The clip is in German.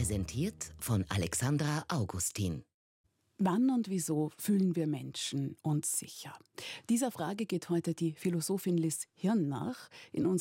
Präsentiert von Alexandra Augustin. Wann und wieso fühlen wir Menschen uns sicher? Dieser Frage geht heute die Philosophin Liz Hirn nach in unserer